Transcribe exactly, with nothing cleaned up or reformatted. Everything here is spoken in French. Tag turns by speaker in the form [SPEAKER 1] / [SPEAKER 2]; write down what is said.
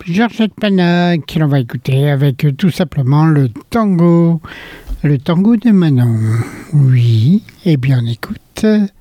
[SPEAKER 1] Georgette Panac, l'on va écouter avec euh, tout simplement le tango. Le tango de Manon. Oui, eh bien on écoute.